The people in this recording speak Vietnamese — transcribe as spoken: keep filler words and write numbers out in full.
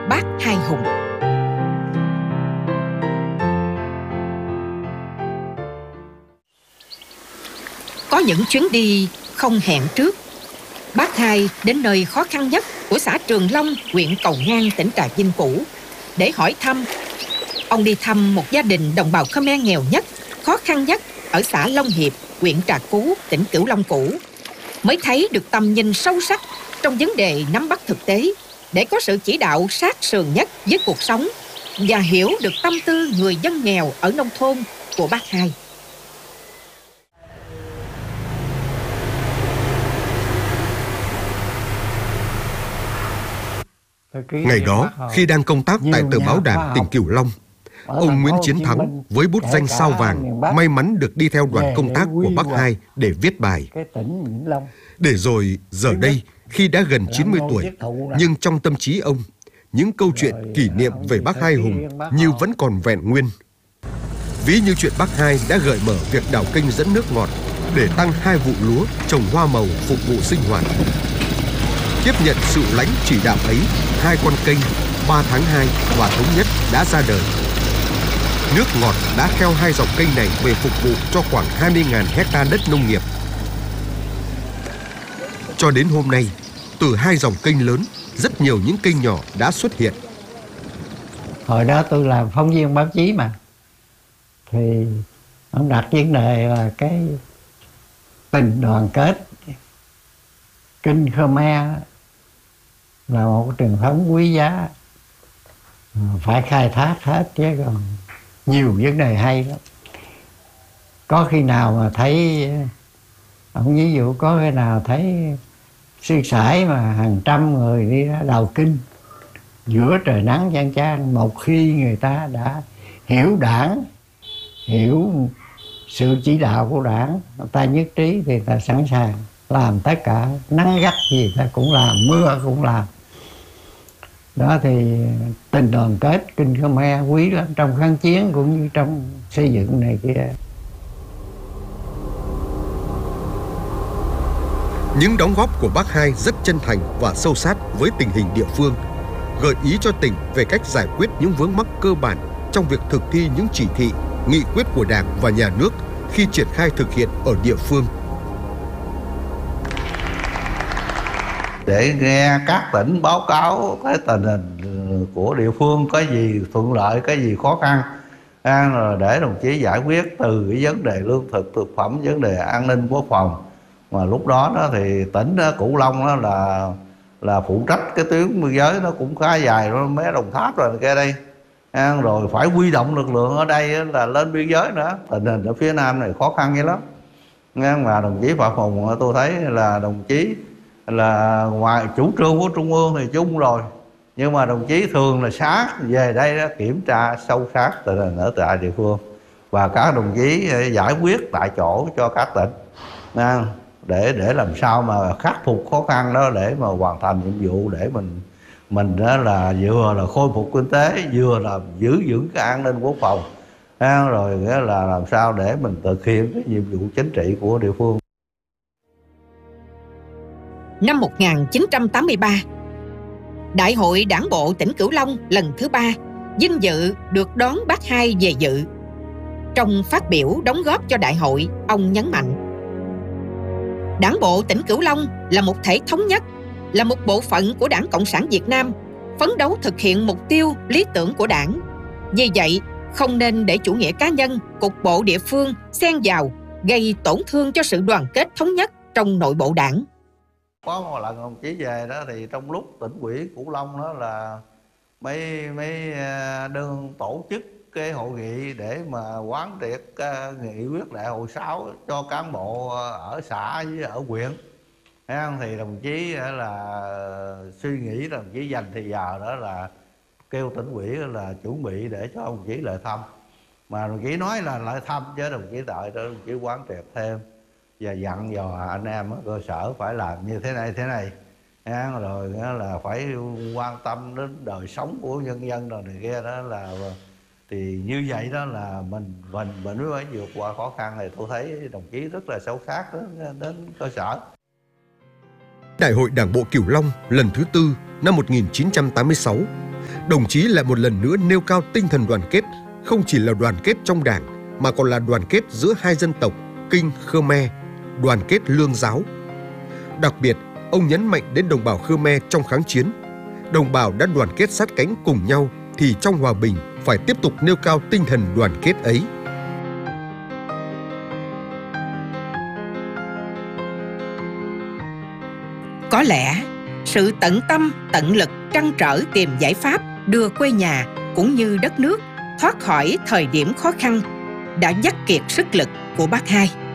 Bác Hai Hùng. Có những chuyến đi không hẹn trước, Bác Hai đến nơi khó khăn nhất của xã Trường Long, huyện Cầu Ngang, tỉnh Trà Vinh cũ để hỏi thăm. Ông đi thăm một gia đình đồng bào Khmer nghèo nhất, khó khăn nhất ở xã Long Hiệp, huyện Trà Cú, tỉnh Cửu Long cũ, mới thấy được tầm nhìn sâu sắc trong vấn đề nắm bắt thực tế để có sự chỉ đạo sát sườn nhất với cuộc sống và hiểu được tâm tư người dân nghèo ở nông thôn của Bác Hai. Ngày đó, khi đang công tác tại tờ báo Đảng tỉnh Cửu Long, ông Nguyễn Chiến Thắng với bút danh sao vàng may mắn được đi theo đoàn công tác của Bác Hai để viết bài. Để rồi giờ đây, khi đã gần chín mươi tuổi, nhưng trong tâm trí ông, những câu chuyện kỷ niệm về Bác Hai Hùng như vẫn còn vẹn nguyên. Ví như chuyện Bác Hai đã gợi mở việc đào kênh dẫn nước ngọt để tăng hai vụ lúa trồng hoa màu phục vụ sinh hoạt. Tiếp nhận sự lãnh chỉ đạo ấy, hai con kênh ba tháng hai và Thống Nhất đã ra đời. Nước ngọt đã kheo hai dòng kênh này về phục vụ cho khoảng hai mươi nghìn hecta đất nông nghiệp. Cho đến hôm nay, từ hai dòng kênh lớn, rất nhiều những kênh nhỏ đã xuất hiện. Hồi đó tôi làm phóng viên báo chí mà, thì ông đặt vấn đề là cái tình đoàn kết. Kinh Khmer là một truyền thống quý giá, phải khai thác hết, chứ còn nhiều vấn đề hay lắm. Có khi nào mà thấy, ông ví dụ có khi nào thấy sư sãi mà hàng trăm người đi ra đầu kinh giữa trời nắng chang chang, một khi người ta đã hiểu Đảng, hiểu sự chỉ đạo của Đảng, người ta nhất trí thì ta sẵn sàng làm tất cả, nắng gắt gì ta cũng làm, mưa cũng làm. Đó thì tình đoàn kết Kinh Khmer quý lắm trong kháng chiến cũng như trong xây dựng này kia. Những đóng góp của Bác Hai rất chân thành và sâu sát với tình hình địa phương, gợi ý cho tỉnh về cách giải quyết những vướng mắc cơ bản trong việc thực thi những chỉ thị, nghị quyết của Đảng và Nhà nước khi triển khai thực hiện ở địa phương. Để nghe các tỉnh báo cáo cái tình hình của địa phương, có gì thuận lợi, cái gì khó khăn, rồi để đồng chí giải quyết từ cái vấn đề lương thực, thực phẩm, vấn đề an ninh quốc phòng. Mà lúc đó, đó thì tỉnh đó, Cửu Long đó là là phụ trách cái tuyến biên giới nó cũng khá dài, nó mấy Đồng Tháp rồi kia đây, rồi phải huy động lực lượng ở đây là lên biên giới nữa. Tình hình ở phía Nam này khó khăn vậy lắm. Mà đồng chí Phạm Hùng tôi thấy là đồng chí là ngoài chủ trương của Trung ương thì chung rồi, nhưng mà đồng chí thường là sát về đây đó, kiểm tra sâu sát tình hình ở tại địa phương và các đồng chí giải quyết tại chỗ cho các tỉnh, để để làm sao mà khắc phục khó khăn đó để mà hoàn thành nhiệm vụ, để mình mình đó là vừa là khôi phục kinh tế, vừa là giữ vững cái an ninh quốc phòng, rồi là làm sao để mình thực hiện cái nhiệm vụ chính trị của địa phương. Năm một nghìn chín trăm tám mươi ba, Đại hội Đảng bộ tỉnh Cửu Long lần thứ ba vinh dự được đón Bác Hai về dự. Trong phát biểu đóng góp cho đại hội, ông nhấn mạnh: Đảng bộ tỉnh Cửu Long là một thể thống nhất, là một bộ phận của Đảng Cộng sản Việt Nam, phấn đấu thực hiện mục tiêu, lý tưởng của Đảng. Vì vậy, không nên để chủ nghĩa cá nhân, cục bộ địa phương xen vào, gây tổn thương cho sự đoàn kết thống nhất trong nội bộ Đảng. Có một lần đồng chí về đó thì trong lúc tỉnh ủy Cửu Long đó là mấy mấy đơn tổ chức cái hội nghị để mà quán triệt nghị quyết đại hội sáu cho cán bộ ở xã với ở huyện. Thì đồng chí là suy nghĩ, đồng chí dành thì giờ đó là kêu tỉnh ủy là chuẩn bị để cho đồng chí lại thăm. Mà đồng chí nói là lại thăm chứ đồng chí đợi cho đồng chí quán triệt thêm và dặn dò anh em ở cơ sở phải làm như thế này thế này, rồi là phải quan tâm đến đời sống của nhân dân rồi này kia đó, là thì như vậy đó là mình mình mình mới phải vượt qua khó khăn. Thì tôi thấy đồng chí rất là sâu sát đến, đến cơ sở. Đại hội Đảng bộ Cửu Long lần thứ tư năm một nghìn chín trăm tám mươi sáu Đồng chí lại một lần nữa nêu cao tinh thần đoàn kết, không chỉ là đoàn kết trong Đảng mà còn là đoàn kết giữa hai dân tộc Kinh Khmer, đoàn kết lương giáo. Đặc biệt, ông nhấn mạnh đến đồng bào Khmer trong kháng chiến. Đồng bào đã đoàn kết sát cánh cùng nhau thì trong hòa bình phải tiếp tục nêu cao tinh thần đoàn kết ấy. Có lẽ sự tận tâm, tận lực trăn trở tìm giải pháp đưa quê nhà cũng như đất nước thoát khỏi thời điểm khó khăn đã dắt kiệt sức lực của bác Hai.